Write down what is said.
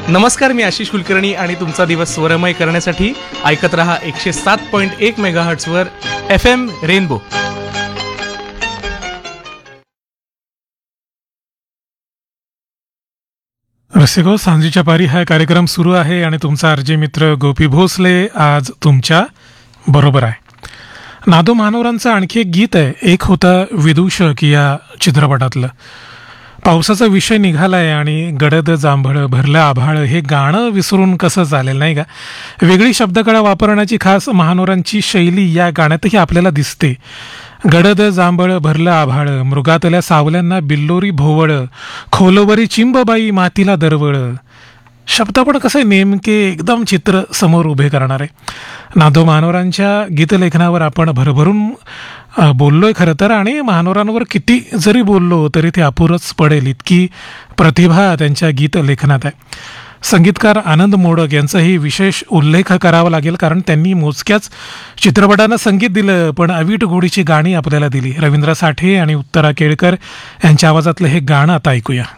नमस्कार, मी आशिष कुलकर्णी आणि तुमचा दिवस स्वरमय करण्यासाठी ऐकत रहा 107.1 मेगाहर्ट्झवर FM रेनबो. रसिको, सांजेच्या पारी हा कार्यक्रम सुरू आहे आणि तुमचा आरजे मित्र गोपी भोसले आज तुमच्या बरोबर आहे. नादो मानवरांचं आणखी एक गीत आहे, एक होता विदूषक या चित्रपटातलं. पावसाचा विषय निघालाय आणि गडद जांभळ भरलं आभाळ हे गाणं विसरून कसं चालेल, नाही का? वेगळी शब्दकळा वापरण्याची खास महानोरांची शैली या गाण्यातही आपल्याला दिसते. गडद जांभळ भरलं आभाळ, मृगातल्या सावल्यांना बिल्लोरी भोवळ, खोलोवरी चिंबबाई मातीला दरवळ. शब्द पण कसं नेमके एकदम चित्र समोर उभे करणार आहे. नादो महानोरांच्या गीतलेखनावर आपण भरभरून बोललोय खरं तर, आणि महानोरांवर किती जरी बोललो तरी ते अपुरंच पडेल, इतकी प्रतिभा त्यांच्या गीतलेखनात आहे. संगीतकार आनंद मोडक यांचाही विशेष उल्लेख करावा लागेल, कारण त्यांनी मोजक्याच चित्रपटांना संगीत दिलं पण अवीट गोडीची गाणी आपल्याला दिली. रवींद्र साठे आणि उत्तरा केळकर यांच्या आवाजातलं हे गाणं आता ऐकूया.